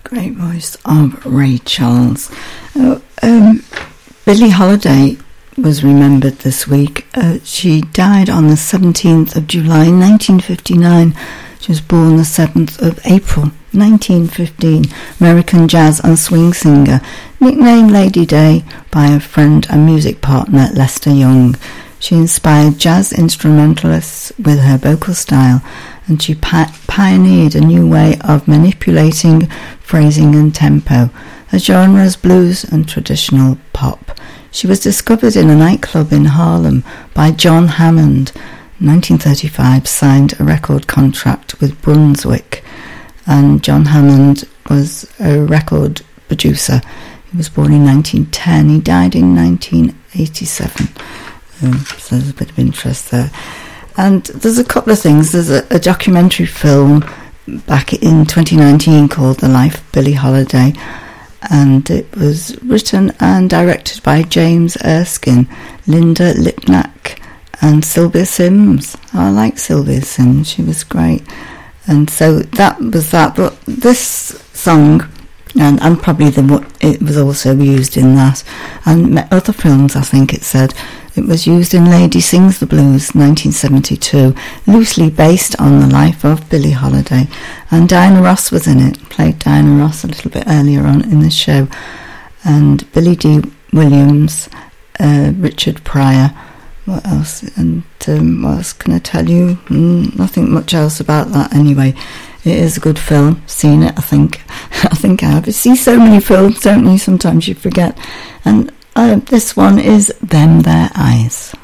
Great voice of Ray Charles. Billie Holiday was remembered this week. She died on the 17th of July 1959. She was born the 7th of April 1915. American jazz and swing singer, nicknamed Lady Day by a friend and music partner Lester Young. She inspired jazz instrumentalists with her vocal style, and she pioneered a new way of manipulating phrasing and tempo, her genres blues and traditional pop. She was discovered in a nightclub in Harlem by John Hammond. In 1935, signed a record contract with Brunswick, and John Hammond was a record producer. He was born in 1910. He died in 1987. So there's a bit of interest there. And there's a couple of things. There's a documentary film back in 2019 called The Life of Billie Holiday, and it was written and directed by James Erskine, Linda Lipnack and Sylvia Sims. I like Sylvia Sims, she was great. And so that was that. But this song, and probably it was also used in that, and other films, I think it said. It was used in Lady Sings the Blues, 1972, loosely based on the life of Billie Holiday. And Diana Ross was in it, played Diana Ross a little bit earlier on in the show. And Billy D. Williams, Richard Pryor, what else? And what else can I tell you? Nothing much else about that anyway. It is a good film. Seen it, I think. I think I have. You see so many films, don't you? Sometimes you forget. And this one is Them Their Eyes.